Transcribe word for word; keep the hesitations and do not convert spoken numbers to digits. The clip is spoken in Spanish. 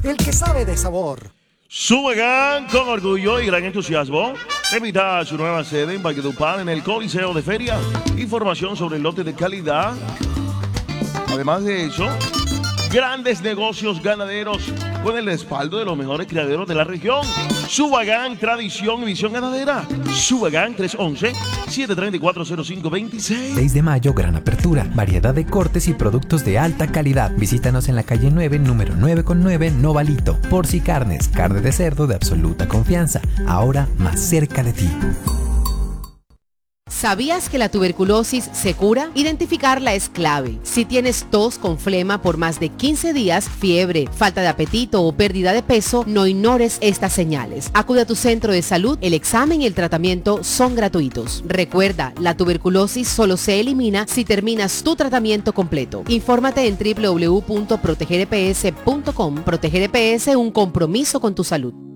el que sabe de sabor. Subagán, con orgullo y gran entusiasmo, invita a su nueva sede en Valledupar, en el Coliseo de Feria. Información sobre el lote de calidad. Además de eso, grandes negocios ganaderos con el respaldo de los mejores criaderos de la región. Subagán, tradición y visión ganadera. Subagán, tres once, siete tres cuatro, cero cinco dos seis. seis de mayo, gran apertura. Variedad de cortes y productos de alta calidad. Visítanos en la calle nueve, número nueve con nueve, Novalito. Porci Carnes, carne de cerdo de absoluta confianza. Ahora más cerca de ti. ¿Sabías que la tuberculosis se cura? Identificarla es clave. Si tienes tos con flema por más de quince días, fiebre, falta de apetito o pérdida de peso, no ignores estas señales. Acude a tu centro de salud, el examen y el tratamiento son gratuitos. Recuerda, la tuberculosis solo se elimina si terminas tu tratamiento completo. Infórmate en doble u doble u doble u punto proteger e pe ese punto com. Proteger E P S, un compromiso con tu salud.